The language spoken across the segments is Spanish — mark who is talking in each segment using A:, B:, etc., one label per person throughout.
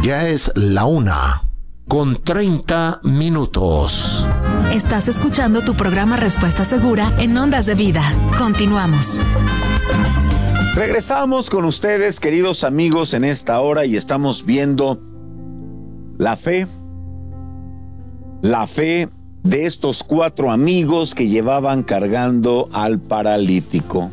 A: Ya es la 1:30.
B: Estás escuchando tu programa Respuesta Segura en Ondas de Vida. Continuamos.
C: Regresamos con ustedes, queridos amigos, en esta hora y estamos viendo la fe de estos 4 amigos que llevaban cargando al paralítico.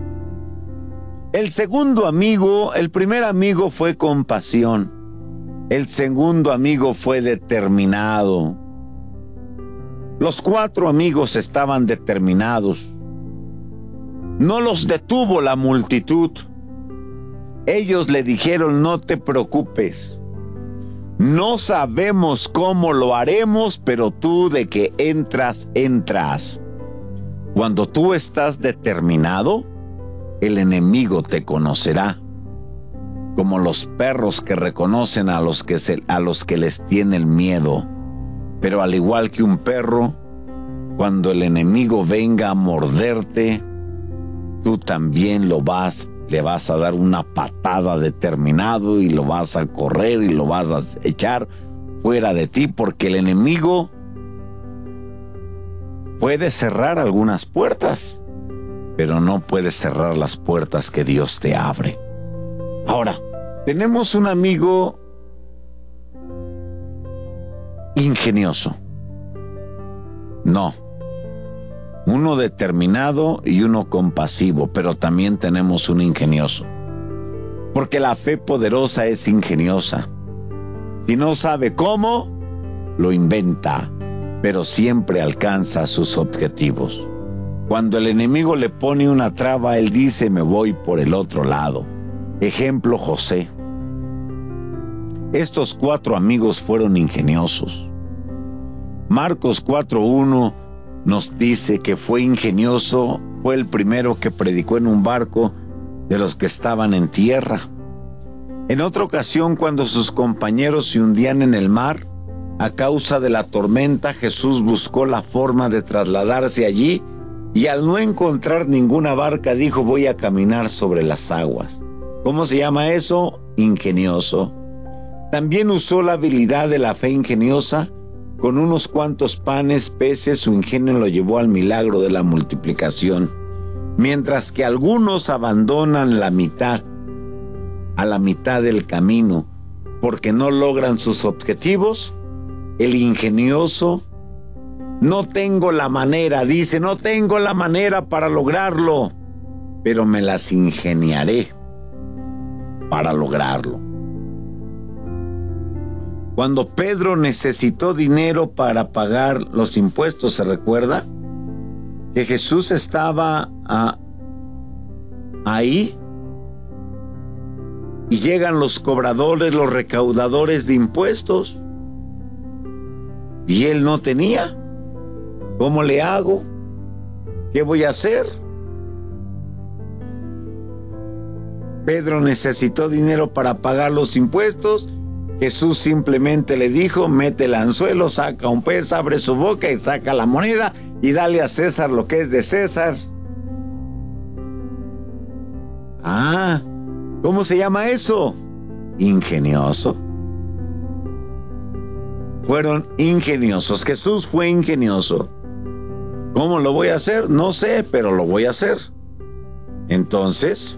C: El primer amigo fue compasión. El segundo amigo fue determinado. Los 4 amigos estaban determinados. No los detuvo la multitud. Ellos le dijeron: no te preocupes. No sabemos cómo lo haremos, pero tú de que entras, entras. Cuando tú estás determinado, el enemigo te conocerá. Como los perros que reconocen a los que les tiene el miedo. Pero al igual que un perro, cuando el enemigo venga a morderte, tú también le vas a dar una patada determinado y lo vas a correr y lo vas a echar fuera de ti, porque el enemigo puede cerrar algunas puertas, pero no puede cerrar las puertas que Dios te abre. Ahora, tenemos un amigo ingenioso. No. Uno determinado y uno compasivo, pero también tenemos un ingenioso. Porque la fe poderosa es ingeniosa. Si no sabe cómo, lo inventa, pero siempre alcanza sus objetivos. Cuando el enemigo le pone una traba, él dice: me voy por el otro lado. Ejemplo, José. Estos 4 amigos fueron ingeniosos. Marcos 4:1 nos dice que fue ingenioso, fue el primero que predicó en un barco de los que estaban en tierra. En otra ocasión, cuando sus compañeros se hundían en el mar, a causa de la tormenta, Jesús buscó la forma de trasladarse allí y al no encontrar ninguna barca, dijo: voy a caminar sobre las aguas. ¿Cómo se llama eso? Ingenioso. También usó la habilidad de la fe ingeniosa. Con unos cuantos panes, peces, su ingenio lo llevó al milagro de la multiplicación. Mientras que algunos abandonan a la mitad del camino, porque no logran sus objetivos, el ingenioso no tengo la manera para lograrlo, pero me las ingeniaré para lograrlo. Cuando Pedro necesitó dinero para pagar los impuestos, ¿se recuerda? Que Jesús estaba ahí y llegan los cobradores, los recaudadores de impuestos, y él no tenía. ¿Cómo le hago? ¿Qué voy a hacer? Pedro necesitó dinero para pagar los impuestos. Jesús simplemente le dijo: mete el anzuelo, saca un pez, abre su boca y saca la moneda y dale a César lo que es de César. ¿Cómo se llama eso? Ingenioso. Fueron ingeniosos. Jesús fue ingenioso. ¿Cómo lo voy a hacer? No sé, pero lo voy a hacer. Entonces,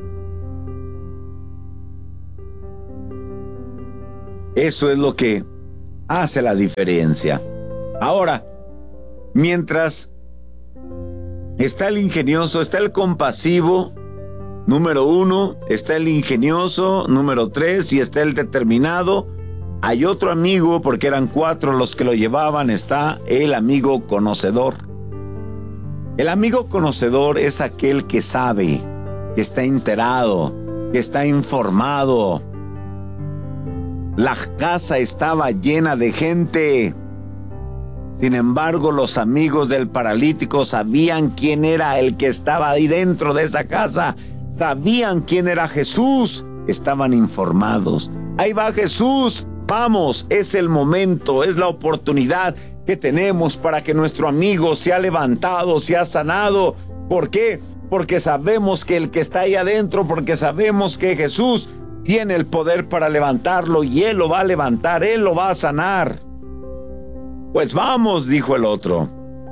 C: eso es lo que hace la diferencia. Ahora, mientras está el ingenioso, está el compasivo, número 1, está el ingenioso, número 3, y está el determinado. Hay otro amigo, porque eran 4 los que lo llevaban, está el amigo conocedor. El amigo conocedor es aquel que sabe, que está enterado, que está informado. La casa estaba llena de gente. Sin embargo, los amigos del paralítico sabían quién era el que estaba ahí dentro de esa casa. Sabían quién era Jesús. Estaban informados. Ahí va Jesús. Vamos, es el momento, es la oportunidad que tenemos para que nuestro amigo sea levantado, sea sanado. ¿Por qué? Porque sabemos que el que está ahí adentro, porque sabemos que Jesús tiene el poder para levantarlo y Él lo va a levantar, Él lo va a sanar. Pues vamos, dijo el otro.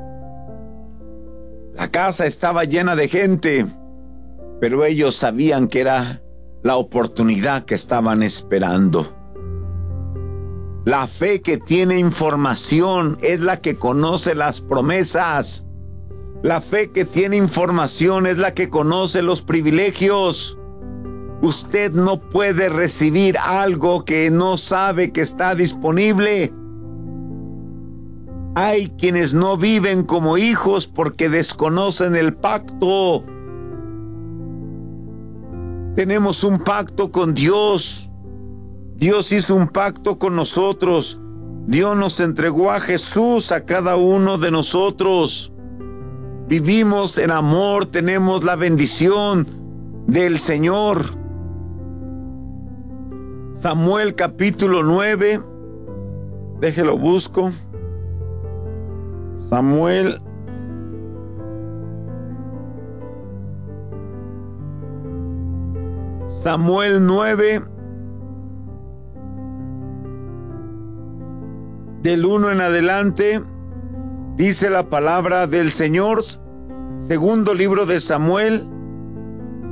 C: La casa estaba llena de gente, pero ellos sabían que era la oportunidad que estaban esperando. La fe que tiene información es la que conoce las promesas. La fe que tiene información es la que conoce los privilegios. Usted no puede recibir algo que no sabe que está disponible. Hay quienes no viven como hijos porque desconocen el pacto. Tenemos un pacto con Dios. Dios hizo un pacto con nosotros. Dios nos entregó a Jesús a cada uno de nosotros. Vivimos en amor, tenemos la bendición del Señor. Samuel capítulo 9. Déjelo busco. Samuel 9, del 1 en adelante, dice la palabra del Señor. Segundo libro de Samuel,